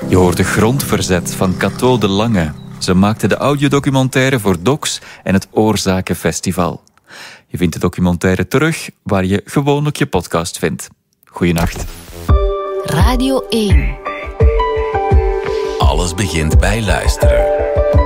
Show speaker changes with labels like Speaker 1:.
Speaker 1: Je hoort de grondverzet van Cato de Lange. Ze maakte de audiodocumentaire voor Docs en het Oorzakenfestival. Je vindt de documentaire terug waar je gewoonlijk je podcast vindt. Goeienacht.
Speaker 2: Radio 1.
Speaker 3: Alles begint bij luisteren.